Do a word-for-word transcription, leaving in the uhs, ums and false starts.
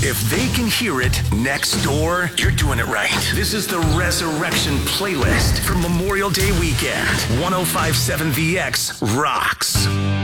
If they can hear it next door, you're doing it right. This is the Resurrection Playlist for Memorial Day weekend. one oh five point seven V X rocks.